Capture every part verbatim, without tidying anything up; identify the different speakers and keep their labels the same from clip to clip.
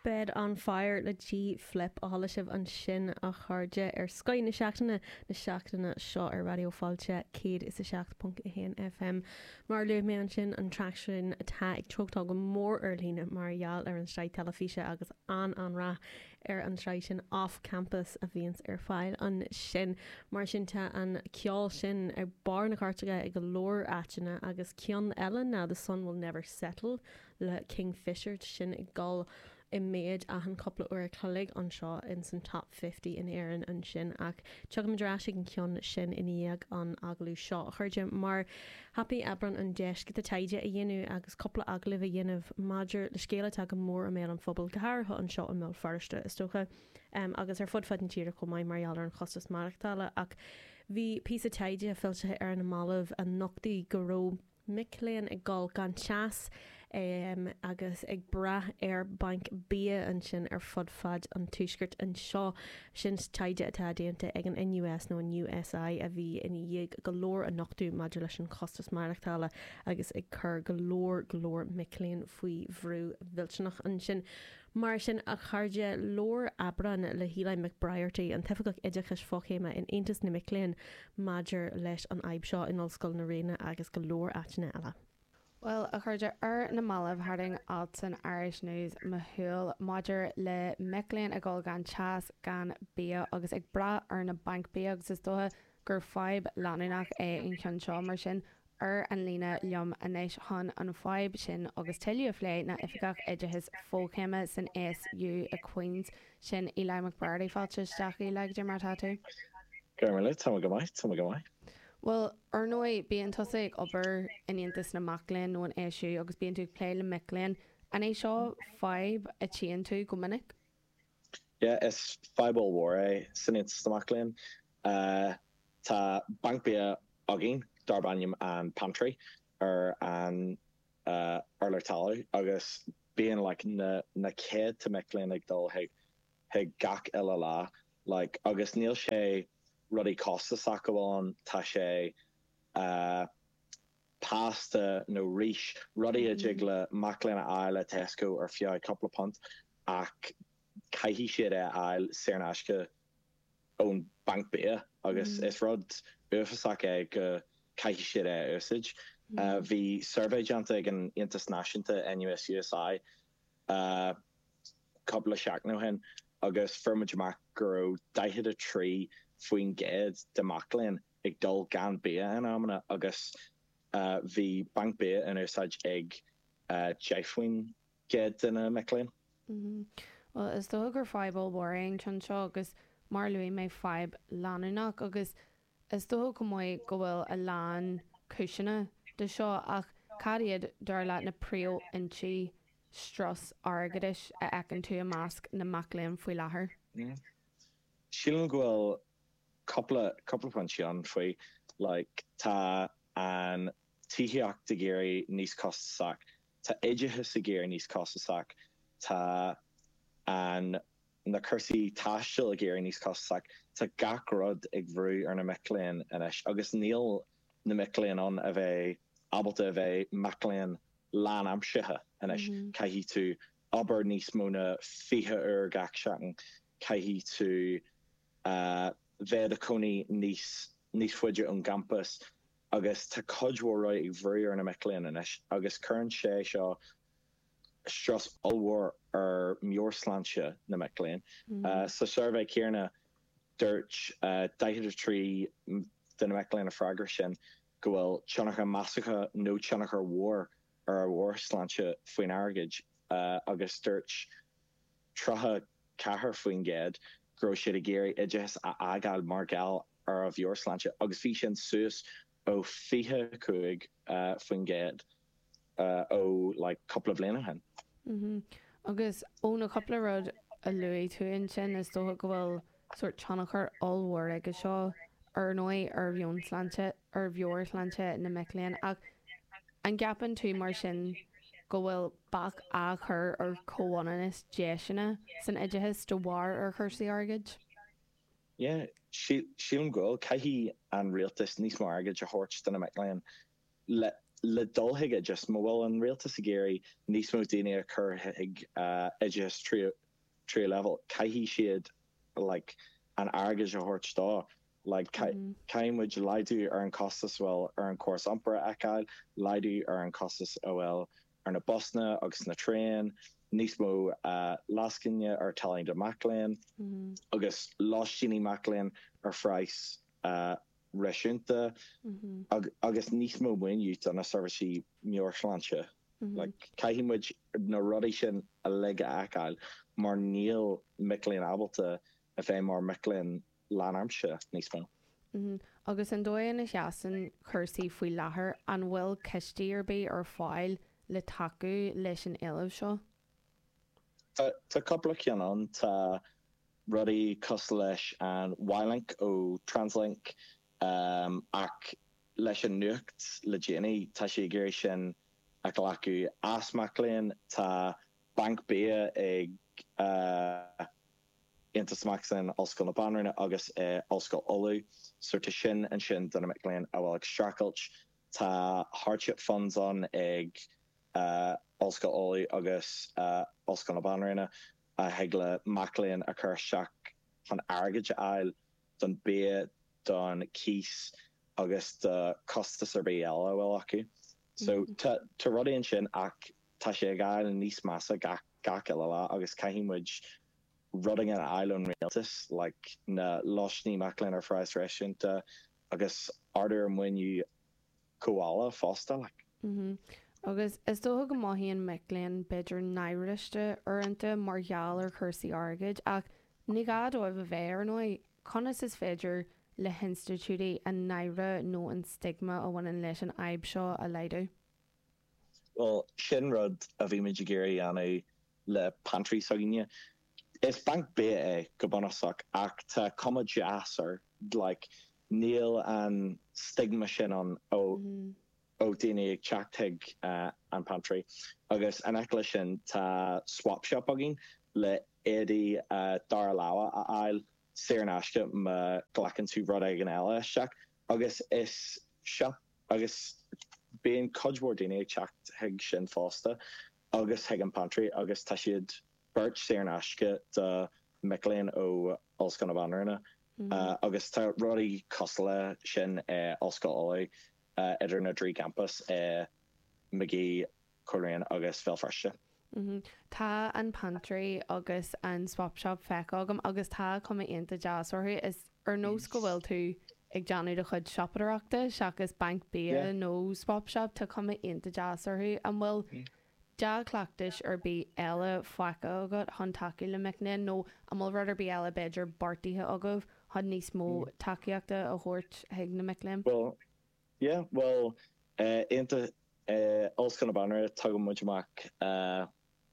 Speaker 1: Bed on fire le G flip a hála sibh an sin a chuirde ar Sky na seachtainna na seachtainna seo ar radioáilte céad is a seacht punt one F M. Mar le mé an sin an traction atá ag trogtá go mór ar lína margheall ar an straid telefíe agus an anra ar an straid sin off campus a bhíons ar fáil an sin mar sinnta an ceol sin ar bar na cartaige ag go leor aiteanna agus ceann eile now the sun will never settle le Kingfisher sin ag gáil I méid a an coppla uair cholig an seo in san top fifty in éireann an sin ach tugann drasig an ceann sin iníag an aglú seo. Chuirde mar happy abran an deis go a taide a dhéanú agus coppla aglah a dhéanamh maidir le scéile tá go mór a mé an fphobal gothirtha an seo an mé farste is tócha um, agus ar fud fud an tíir go maiid marall ar an chostas marachtála ach bhí pí a taide a fillte ar an málamh a nochtaí goró Mickléan ag gáil gan teas Um, agus ag bra ar bank bí an sin ar fod fad an túisgurt an seo sin taide atá déanta ag an N U S nó an U S I a bhí in dhéag golóir a nachtú maidir leis an costas marachtála agus ag chur golóir golóir Mickléan faoi bhrú bhiltenach an sin mar sin a charde lór abran le hílaid McBriarty an tefagach idechas fochéime in Aontas na Mickléan maidir leis an aib seo in Ollscoil na Réine agus golóir aiteanna eile.
Speaker 2: Well, a chuirde ar na malamh harding alt san Irish News mathúil maidir le Mickléan a gáil gan teas gan bí agus ag bra ar na bank bí agus is dótha gur fáib leanúnach é in chean seo mar sin ar an lína liom inis hon an fáib sin agus tiú a phlé na ifigach idechas fóchéime san S U a Queens sin Eli McBriarty fáilte stachaí le de mar tatú.
Speaker 3: Gur le tá go maiid tá go maiid.
Speaker 2: Well, ar nói bíon tosaigh obair Aontas na Maclainn nó an éisiú agus bíon tú lé le Mickléan an é seo fáib a tíon tú go minic?
Speaker 3: Yeah, is fáibal war é san Aontas na Maclainn. Uh, tá bankbia agin Darbanium an Pantry ar an uh, Arler Talú agus bíon like, na, na céad ta Mickléan ag dul heag gach eile lá like, agus níl sé ruddy costa sacabon tashe uh pasta no rish ruddy a jigla Maclean Isle Tesco or fia couple of punt ak kaihi shit Isle Cernashka own bank beer agus mm. is rod bufasake uh kaihi shit usage uh the survey janta gan international N U S U S I uh couple of shack no hen agus firmage macro died a tree Fuin Ged de Maclean ag dul gan bí an amna agus uh, bhí bank bí in ar said ag uh, Jefuin Ged in a Mickléan.
Speaker 2: Mm-hmm. Well, is dó gur fáibal waring chan seo agus mar luí mé fáib leanúnach agus is dó go maiid go bhfuil a lán cúisina de seo ach cadiad dar leat na prío intí stras argadis a ecan tú a másc na Maclean faoi láthair.
Speaker 3: Mm. Sílan gohfuil couple couple of pension free like ta an tihiach de geri nís cost sac ta edgehis a gear nís cost sac ta an na cursi tashil a gear nís cost sac ta gakrod ag vrú ar na Mickléan and agus níl na Mickléan on a bheith abalta a bheith Maclean lan amshiha and mm-hmm. caihi tú aber nís móna fihe ur gach seacan caihi tú uh ve a coni nís nís fuide an campus agus tá codhra ag bhrí ar na Mickléan and agus current sé seo stras allwar ar Muirslanse na Mickléan. Mm-hmm. uh, so survey Kierna Dirch uh, daithir trí den na Mickléan a fragar sin gohfuil teannacha masacha nó teannacha war ar a Muirslanse faoin airgid uh, agus Dirch tratha cahar faoin ged gro sé a géir idechas a agal margal ar a Muirslanse agus fi sin suas ó fihe cuaig uh, faoin ged uh, ó like couple of léna hen.
Speaker 2: Mm-hmm. Agus ó na couple rud a luí tú in sin is dócha go bhfuil sort teannachar allhar agus seo ar nói ar bhionslante ar bheorslante na Mickléan ach an gapan tú mar sin go bhfuil bach a chur ar cóhanas déisina san idechas do bhar ar chusaí airgid?
Speaker 3: Yeah, sílim goil caihí an rialtas níos má airgid a hort den na Mickléan le le dulhiige just má bhfuil an réaltas a géirí níos mó daine a chur ag uh, edges trí trí level caihí siad like an airgead a hort dá like caiimmuid leidú ar an costas well ar an cuas ampra eáil leidú ar an costas óhfuil ar na bosna agus na tréin níos mó uh, lascinne ar taling de Maclean mm-hmm. agus láistíní Maclean ar freiis uh, reisiúnta mm-hmm. ag, agus níos mó muinút an na servicí Muirlanse mm-hmm. like caiimmuid na rudí sin a leige eáil mar níl Maclean abalta a fé mar Maclean lánarmse níos mó.
Speaker 2: Mm-hmm. Agus an dóin is jasan chusaí faoi láthair an bhfuil ceistí ar bé ar fáil le taú leis an eileh seo.
Speaker 3: Tá coppla ceanán tá rudí cos leis an Ylink ó Translink um, ach leis an nuacht le déanaí tá sé géir sin ag leacu as Maclean tá bank bé ag uh, Intasmaach san Oscail na Banrína agus uh, Oscail Olú suirta sin an sin donna Maclean a bhfuil ag stracailt tá hardship funds an ag uh, Oscail Olú agus uh, Oscail na Banrína a heagla Maclean a chur seach fan airgead ail don bé don cís agus de costas ar bé eile bhfuil acu. So tá rudíonn sin ach tá sé gáil an níos massa gach eile lá agus caiimmuid rudding an island realtas like na loshni Maclean ar fries restaurant uh, agus order when you koala fosta like
Speaker 2: mhm agus is dó go maihíon Maclean beidir nairiste orintanta margheall ar chusaí airgead ach ní gad ó bh bhéir nó conas is féidir le hinstitúí an naire nó an stigma a bhhain leis an aib seo a leidú.
Speaker 3: Well sin rud a bhí muid géirí anna le pantry saginne. Is bank bé é go bonach ach tá cuma jazz ar like níl an stigma sin an ó ó daine ag teachtaigh uh, an pantry agus an eicla sin tá swap shop agin le éí uh, dar láha a ail sé an asce me ghlachan tú rud ag an eile seach agus is shop agus bíon codhór daine ag teachtaigh sin fásta agus heag an pantry agus tá siad Bert sé an asce de Maclean ó Oscail na Banrína uh, agus tá rudí cosla sin uh, Oscail Olú uh, idir na trí campus uh, McGee Coleraine agus Belfast.
Speaker 2: Mm-hmm. Tá an pantry agus an swap shop feic agam agus tá cuma inta jazzorthu is ar nós go bhfuil tú ag deanú de chud shoppeachta seachas bank bé yeah. nó swap shop tá cuma inta jazzorthu an bhfuil yeah. Da clachtis ar bí eile foicha agad hon takeí le Maclean nó am bhfuil ruidir bí eile beidir bartíthe agah had níos mó takeíachta a thuirt heag na Maclean.
Speaker 3: Well, yeah, well, uh, inta uh, Oscail na Banrína tugam muid amach uh,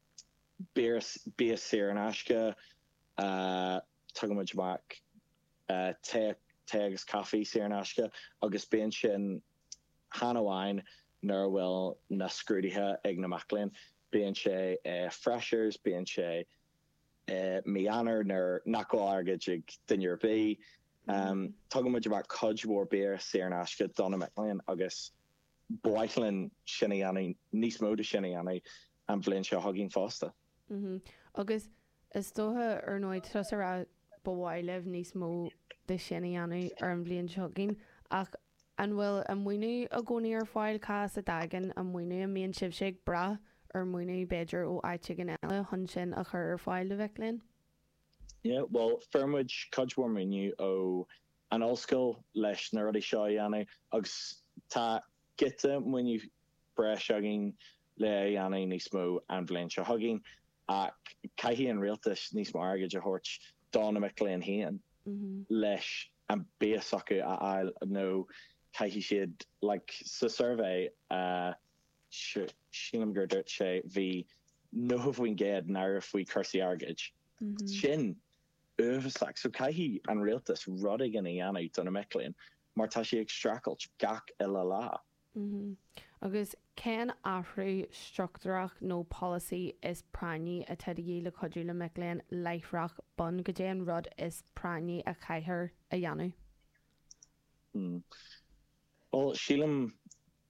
Speaker 3: bí sé an asce uh, tugam muid amach uh, te agus caí sé an asce agus bíon sin hanahhain nar bhfuil na scrúdaithe ag na Maclean bíonn sé uh, freshers bíonn sé uh, meanar nar nacháil airgead ag duine bé um, tugann muid bh codhór béir sé an asce donna Maclean agus buaithlann sinna anna níos móda sinna anna an bhléonn se thuginn fásta.
Speaker 2: Mm-hmm. Agus is dótha ar nóid tras ará bhhaileh níos mó de sinna anna ar an bblion thuginn ach an bhfuil an muoine a gcónaí ar fáil cas a dagan an muoine a míon sibseigh bra ar muoine beidir ó áite gan eile chun sin a chur ar fáil le bheiclinn?
Speaker 3: Yeah, well, fermuid codhór muoine ó an ollscoil leis na rudí seo anna agus tá gite muoine breis agin le anna níos mó an bhléonn se thugging ach caithí an rialtas níos mó airgead a thuirt dána Maclean héan leis an béas acu a ail nó caithí siad like sa survey uh, sílam gur dúirt sé bhí nómhaoin géad náir faoi chusaí airgead sin uhaach so caithí an rialtas rudaigh gan dhéanana donna Maclean mar tá sé ag stracailt gach eile lá.
Speaker 2: Agus cén athrú struchtúrach nó policy is praní a tuid dhéile chuidú le Maclean leithreach bun go déan rud is praní a chaithir a dhéanú?
Speaker 3: Mm. Well, sílam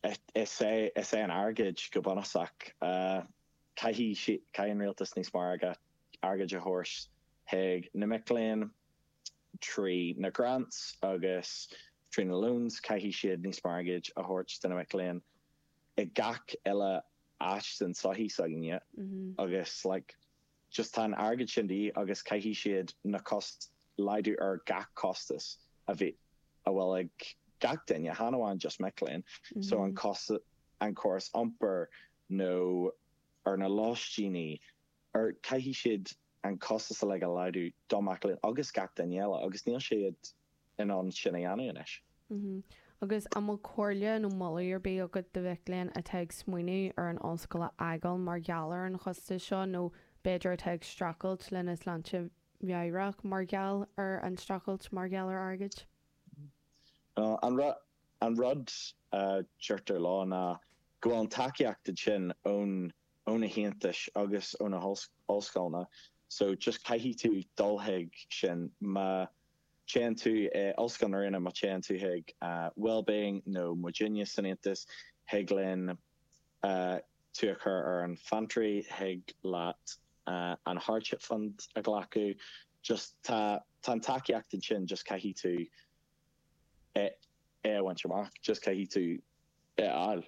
Speaker 3: is é is é an airgid go bonach caihí si caian réaltas níos mar aga airgid a thuirs heag na Mickléan trí na grants agus trí na loans caihí siad níos mar airgid a thuirt den na Mickléan i gach eile Ashton sahí saginne agus like just tan airgid sindí agus caihí siad na cost leidú ar gach costas a bhí a bhfuil ag gach daine hanháin just Mickléan so an cost an course amper nó ar na lástíní ar caihí siad an costas a le a leidú dá Mickléan agus gach Daniela agus níl siad in an sinna anais.
Speaker 2: Agus am choirle nó mollir be agad de bheitléin a teag smuoine ar an osscoile agáil mar geallar an chosta seo nó beidir teag stracailt lena slánte bheadhreach mar geall ar an stracailt mar geallar airgid.
Speaker 3: Uh, an rud an rud teirtar lá na go an takeíachta sin ón óna héantais agus óna hallscoilna so just caihí tú dulthaig sin ma Chan tú allscoil ina má chan tú heag well-being nó Virginia sanantas heaglen tuachar ar an fantry heag láat an hardship fund a ghlacu just tá tá takeíachta sin just caihí tú é bhaint amach just caihí tú é áil.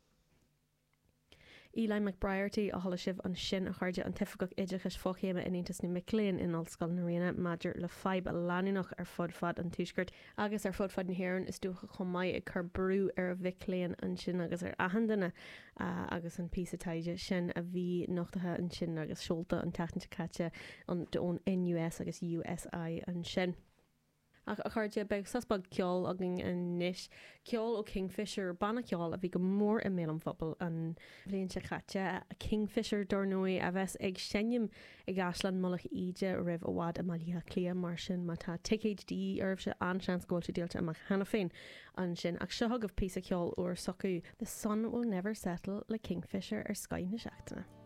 Speaker 1: Eli McBriarty a thola sibh an sin a chuirde an tefagach idechas fóchéime iniontas na Mickléan in Allscoil na Riana maidir le feib a leanúnach ar fud fad an tuisgurt agus ar fud fad na hhéann is dúcha chomáid ag chu brú ar a Mickléan an sin agus ar ahandanna uh, agus an písatáide sin a bhí nachtathe an sin agus seolta an teachanta caite an ón N U S agus U S I an sin. A chuirde beh saspag ceol agin an níis ceol ó Kingfisher banna ceol a bhí go mór i mé an fphobal an bhíonn se chatte a Kingfisher dornóí a bheits ag senim i gaslan mulach ide rih óhád a mailíthe clia mar sin má tá T H D arbh se anseans ggóilte díalta amach hena féin an sin ach seo agah pí a ceol ó socu The sun will never settle le Kingfisher ar Sky na seachtainna.